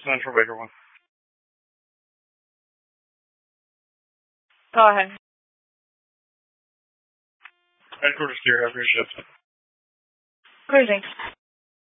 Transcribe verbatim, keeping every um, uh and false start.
in for Baker One. Go ahead. Headquarters here, have your shift. Cruising.